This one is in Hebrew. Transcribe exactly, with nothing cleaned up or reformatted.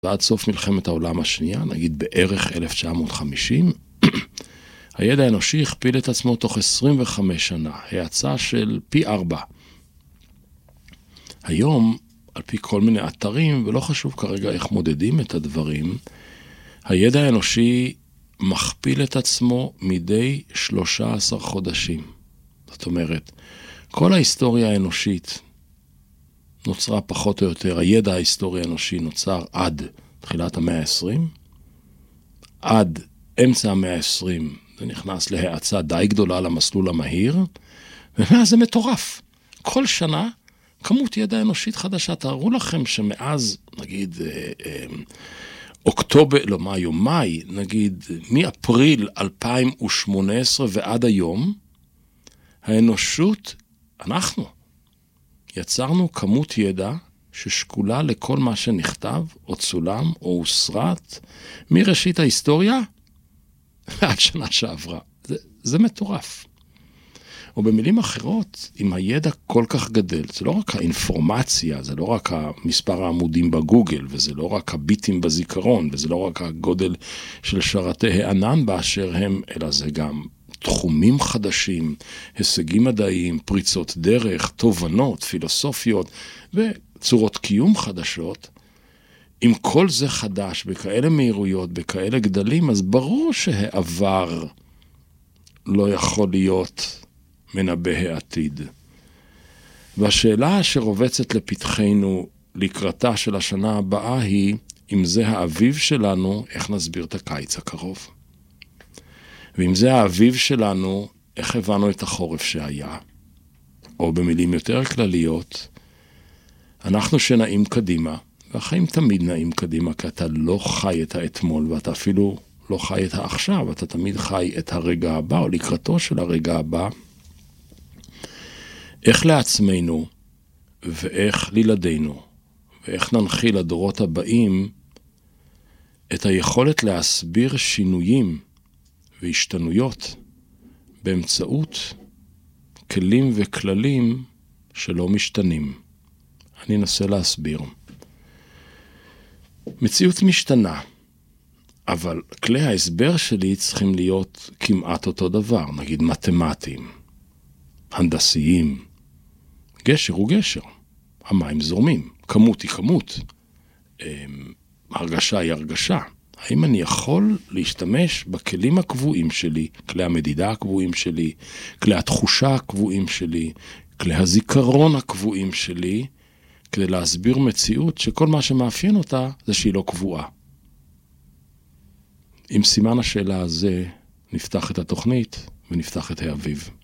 ועד סוף מלחמת העולם השנייה, נגיד בערך אלף תשע מאות וחמישים, הידע האנושי הכפיל את עצמו תוך עשרים וחמש שנה, האצה של פי ארבע. היום, על פי כל מיני אתרים, ולא חשוב כרגע איך מודדים את הדברים, הידע האנושי מכפיל את עצמו מדי שלושה עשר חודשים. זאת אומרת, כל ההיסטוריה האנושית נוצרה פחות או יותר, הידע ההיסטורי האנושי נוצר עד תחילת המאה ה-עשרים, עד אמצע המאה ה-עשרים זה נכנס להאצה די גדולה למסלול המהיר, ומאז זה מטורף. כל שנה כמות ידע אנושית חדשה. תארו לכם שמאז, נגיד, אה, אה, אוקטובר, לא מאי או מאי, נגיד, מאפריל אלפיים ושמונה עשרה ועד היום, האנושות, אנחנו, יצרנו כמות ידע ששקולה לכל מה שנכתב, או צולם, או הוסרט, מראשית ההיסטוריה עד שנה שעברה. זה, זה מטורף. או במילים אחרות, אם הידע כל כך גדל, זה לא רק האינפורמציה, זה לא רק מספר העמודים בגוגל, וזה לא רק הביטים בזיכרון, וזה לא רק הגודל של שרתי הענן באשר הם, אלא זה גם תחומים חדשים, הישגים מדעיים, פריצות דרך, תובנות, פילוסופיות, וצורות קיום חדשות. אם כל זה חדש, בכאלה מהירויות, בכאלה גדלים, אז ברור שהעבר לא יכול להיות מנבא העתיד. והשאלה שרובצת לפתחנו לקראתה של השנה הבאה היא, אם זה האביב שלנו, איך נסביר את הקיץ הקרוב? ואם זה האביב שלנו, איך הבנו את החורף שהיה? או במילים יותר כלליות, אנחנו שנעים קדימה, והחיים תמיד נעים קדימה, כי אתה לא חי את האתמול, ואתה אפילו לא חי את העכשיו, אתה תמיד חי את הרגע הבא, או לקראתו של הרגע הבא. איך לעצמנו, ואיך לילדינו, ואיך ננחיל לדורות הבאים, את היכולת להסביר שינויים והשתנויות באמצעות כלים וכללים שלא משתנים. אני אנסה להסביר. מציאות משתנה, אבל כלי ההסבר שלי צריכים להיות כמעט אותו דבר, נגיד מתמטיים, הנדסיים. גשר הוא גשר, המים זורמים, כמות היא כמות, הרגשה היא הרגשה. האם אני יכול להשתמש בכלים הקבועים שלי, כלי המדידה הקבועים שלי, כלי התחושה הקבועים שלי, כלי הזיכרון הקבועים שלי, כדי להסביר מציאות שכל מה שמאפיין אותה זה שהיא לא קבועה. עם סימן השאלה הזה נפתח את התוכנית ונפתח את האביב.